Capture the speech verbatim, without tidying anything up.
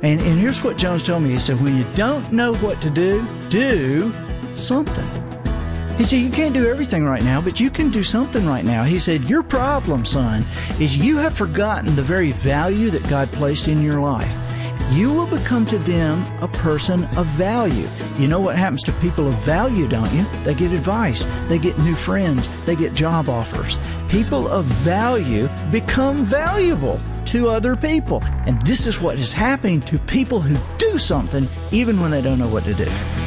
And, and here's what Jones told me. He said, when you don't know what to do, do something. He said, you can't do everything right now, but you can do something right now. He said, your problem, son, is you have forgotten the very value that God placed in your life. You will become to them a person of value. You know what happens to people of value, don't you? They get advice. They get new friends. They get job offers. People of value become valuable to other people. And this is what is happening to people who do something even when they don't know what to do.